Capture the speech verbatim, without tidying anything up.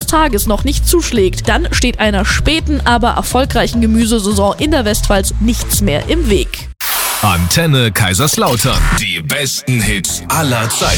Tages noch nicht zuschlägt, dann steht einer späten, aber erfolgreichen Gemüsesaison in der Westpfalz nichts mehr im Weg. Antenne Kaiserslautern. Die besten Hits aller Zeiten.